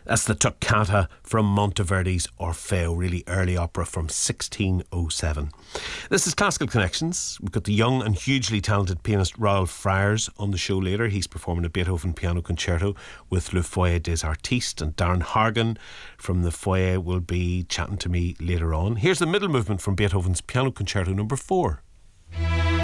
That's the Toccata from Monteverdi's Orfeo, really early opera from 1607. This is Classical Connections. We've got the young and hugely talented pianist Raoul Friars on the show later. He's performing a Beethoven piano concerto with Le Foyer des Artistes, and Darren Hargan from the Foyer will be chatting to me later on. Here's the middle movement from Beethoven's Piano Concerto number 4.